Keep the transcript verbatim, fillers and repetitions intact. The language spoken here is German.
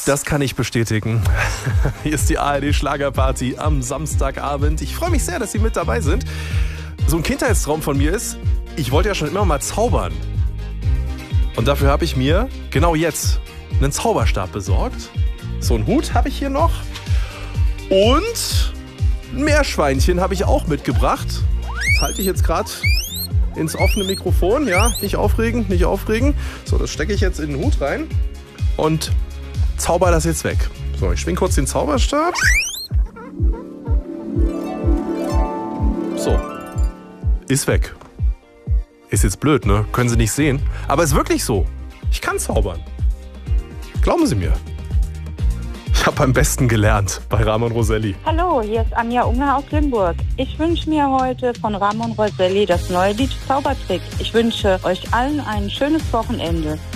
Das kann ich bestätigen. Hier ist die A R D-Schlagerparty am Samstagabend. Ich freue mich sehr, dass Sie mit dabei sind. So ein Kindheitstraum von mir ist, ich wollte ja schon immer mal zaubern. Und dafür habe ich mir genau jetzt einen Zauberstab besorgt. So einen Hut habe ich hier noch. Und ein Meerschweinchen habe ich auch mitgebracht. Das halte ich jetzt gerade ins offene Mikrofon. Ja, nicht aufregen, nicht aufregen. So, das stecke ich jetzt in den Hut rein und zauber das jetzt weg. So, ich schwing kurz den Zauberstab. So, ist weg. Ist jetzt blöd, ne? Können Sie nicht sehen. Aber ist wirklich so. Ich kann zaubern. Glauben Sie mir. Ich habe am besten gelernt bei Ramon Roselli. Hallo, hier ist Anja Unger aus Limburg. Ich wünsche mir heute von Ramon Roselli das neue Lied Zaubertrick. Ich wünsche euch allen ein schönes Wochenende.